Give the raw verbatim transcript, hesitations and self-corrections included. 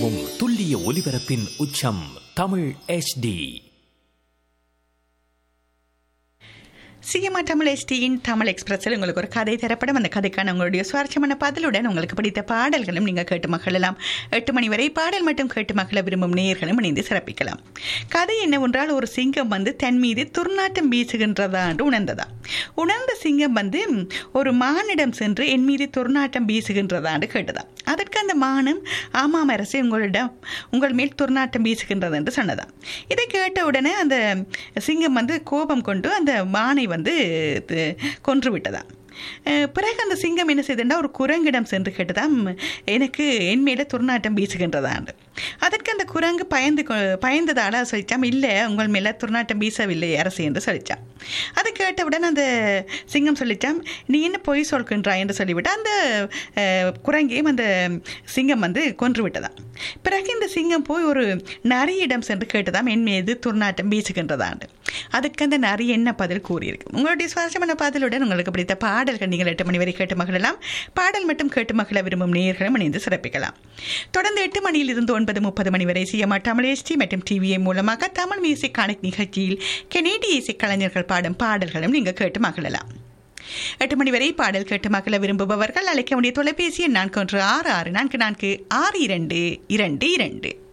எந்நேரமும் துல்லிய ஒலிபரப்பின் உச்சம் Tamil H D. CMR Tamil எஸ்டியின் Tamil எக்ஸ்பிரஸில் உங்களுக்கு ஒரு கதை தரப்படும். அந்த கதைக்கான உங்களுடைய சுவாரஸ்யமான பதிலுடன் உங்களுக்கு பிடித்த பாடல்களும் நீங்கள் கேட்டு மகிழலாம். எட்டு மணி வரை பாடல் மட்டும் கேட்டு மகிழ விரும்பும் நேயர்களும் இணைந்து சிறப்பிக்கலாம். கதை என்னவென்றால், ஒரு சிங்கம் வந்து தன் மீது துர்நாற்றம் வீசுகின்றதா என்று உணர்ந்ததா. உணர்ந்த சிங்கம் வந்து ஒரு மானிடம் சென்று என் மீது துர்நாற்றம் வீசுகின்றதா என்று கேட்டதா. அதற்கு அந்த மானும், ஆமாம் அரசு, உங்களிடம் உங்கள் மேல் துர்நாற்றம் வீசுகின்றது என்று சொன்னதா. இதை கேட்ட உடனே அந்த சிங்கம் வந்து கோபம் கொண்டு அந்த மானை வந்து கொன்று விட்டதா. பிறகு அந்த சிங்கம் என்ன செய்தா, ஒரு குரங்கிடம் சென்று கேட்டதாம், எனக்கு என் மேலே துர்நாற்றம் வீசுகின்றதாண்டு. அதற்கு அந்த குரங்கு பயந்து பயந்ததால சொல்லிச்சாம், இல்லை, உங்கள் மேலே துர்நாற்றம் வீசவில்லை அரசு என்று சொல்லிச்சான். அதை கேட்டவுடன் அந்த சிங்கம் சொல்லிச்சாம், நீ என்ன பொய் சொல்கின்றாய் என்று சொல்லிவிட்டு அந்த குரங்கையும் அந்த சிங்கம் வந்து கொன்று விட்டதாம். பிறகு இந்த சிங்கம் போய் ஒரு நரியிடம் சென்று கேட்டதாம், என் மீது துர்நாற்றம் வீசுகின்றதாண்டு. அதுக்கு அந்த நரி என்ன பதில் கூறியிருக்கு. உங்களுடைய சுவாரஸ்யமான பதிலுடன் உங்களுக்கு பிடித்த பாடல்கள் நீங்கள் எட்டு மணி வரை கேட்டு மகிழலாம். பாடல் மட்டும் கேட்டு மகிழ விரும்பும் நேயர்களும் இணைந்து சிறப்பிக்கலாம். தொடர்ந்து எட்டு மணியில் இருந்து ஒன்பது முப்பது மணி வரை சிஎம்ஆர் தமிழ் எஸ்டி மற்றும் டிவிஏ மூலமாக தமிழ் மியூசிக் கனெக்ட் நிகழ்ச்சியில் கெனேடிய இசை கலைஞர்கள் பாடும் பாடல்களும் நீங்கள் கேட்டு மகிழலாம். எட்டு மணி வரை பாடல் கேட்டு மகிழ விரும்புபவர்கள் அழைக்க வேண்டிய தொலைபேசி எண் நான்கு ஒன்று ஆறு ஆறு நான்கு நான்கு ஆறு இரண்டு இரண்டு இரண்டு.